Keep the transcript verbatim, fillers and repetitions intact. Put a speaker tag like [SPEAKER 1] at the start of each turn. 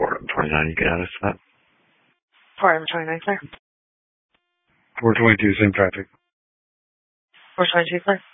[SPEAKER 1] four M twenty-nine, you can add us to that.
[SPEAKER 2] four M twenty-nine, clear.
[SPEAKER 3] four twenty-two, same traffic.
[SPEAKER 2] four twenty-two, clear.